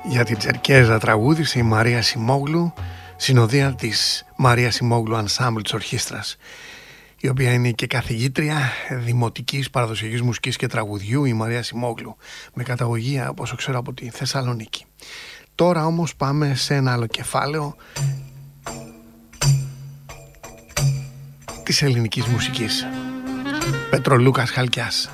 Για την Τσερκέζα τραγούδισε η Μαρία Σιμόγλου, συνοδεία της Μαρία Σιμόγλου Ενσάμπλ της Ορχήστρας, η οποία είναι και καθηγήτρια δημοτικής παραδοσιακής μουσικής και τραγουδιού, η Μαρία Σιμόγλου, με καταγωγή, όπως ξέρω, από τη Θεσσαλονίκη. Τώρα όμως πάμε σε ένα άλλο κεφάλαιο της ελληνικής μουσικής. Πετρολούκας Χαλκιάς.